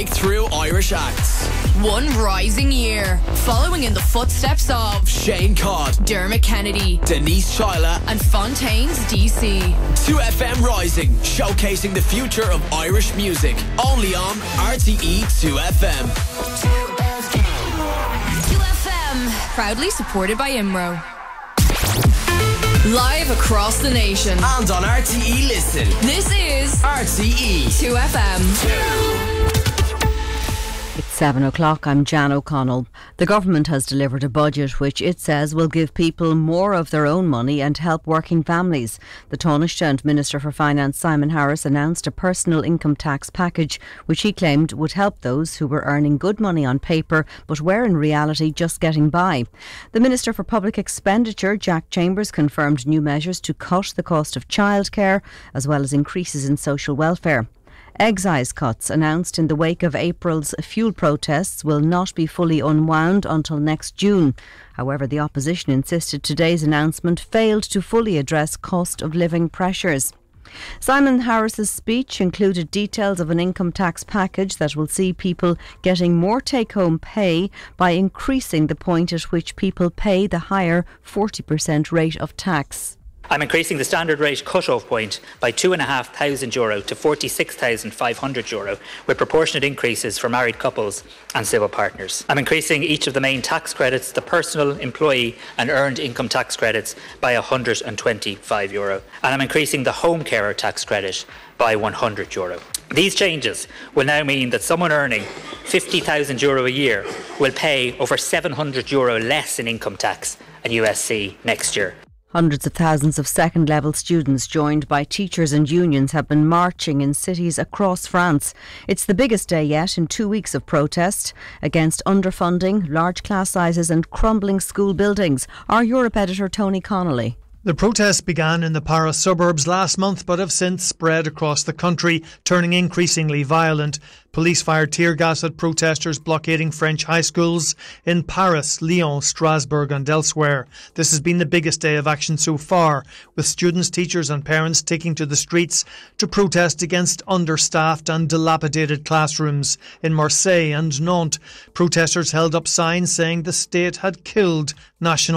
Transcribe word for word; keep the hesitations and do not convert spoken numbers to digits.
breakthrough Irish acts. One rising year, following in the footsteps of Shane Codd, Dermot Kennedy, Denise Chyla, and Fontaine's D C. two F M Rising, showcasing the future of Irish music. Only on R T E two F M. two F M, proudly supported by I M R O. Live across the nation. And on R T E Listen. This is R T E two F M. It's seven o'clock. I'm Jan O'Connell. The government has delivered a budget which it says will give people more of their own money and help working families. The Taoiseach and Minister for Finance Simon Harris announced a personal income tax package which he claimed would help those who were earning good money on paper but were in reality just getting by. The Minister for Public Expenditure, Jack Chambers, confirmed new measures to cut the cost of childcare as well as increases in social welfare. Excise cuts announced in the wake of April's fuel protests will not be fully unwound until next June. However, the opposition insisted today's announcement failed to fully address cost of living pressures. Simon Harris's speech included details of an income tax package that will see people getting more take-home pay by increasing the point at which people pay the higher forty percent rate of tax. I'm increasing the standard rate cut-off point by two thousand five hundred euro to forty-six thousand five hundred euro, with proportionate increases for married couples and civil partners. I'm increasing each of the main tax credits, the personal, employee and earned income tax credits, by one hundred twenty-five euro. And I'm increasing the home carer tax credit by one hundred euro. These changes will now mean that someone earning fifty thousand euro a year will pay over seven hundred euro less in income tax and U S C next year. Hundreds of thousands of second-level students, joined by teachers and unions, have been marching in cities across France. It's the biggest day yet in two weeks of protest against underfunding, large class sizes and crumbling school buildings. Our Europe editor Tony Connolly. The protests began in the Paris suburbs last month but have since spread across the country, turning increasingly violent. Police fired tear gas at protesters blockading French high schools in Paris, Lyon, Strasbourg and elsewhere. This has been the biggest day of action so far, with students, teachers and parents taking to the streets to protest against understaffed and dilapidated classrooms. In Marseille and Nantes, protesters held up signs saying the state had killed national